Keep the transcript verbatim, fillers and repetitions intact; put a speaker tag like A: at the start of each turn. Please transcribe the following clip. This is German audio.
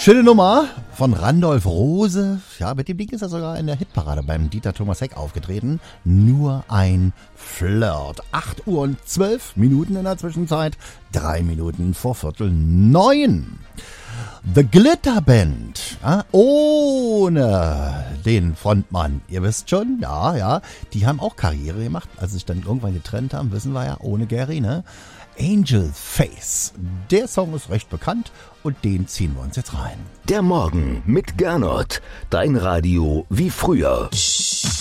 A: Schöne Nummer von Randolph Rose. Ja, mit dem Ding ist er sogar in der Hitparade beim Dieter Thomas Heck aufgetreten. Nur ein Flirt. acht Uhr und zwölf Minuten in der Zwischenzeit. Drei Minuten vor Viertel neun. The Glitter Band. Ja, ohne den Frontmann. Ihr wisst schon, ja, ja. Die haben auch Karriere gemacht. Als sie sich dann irgendwann getrennt haben, wissen wir ja, ohne Gary, ne? Angel Face. Der Song ist recht bekannt und den ziehen wir uns jetzt rein.
B: Der Morgen mit Gernot. Dein Radio wie früher.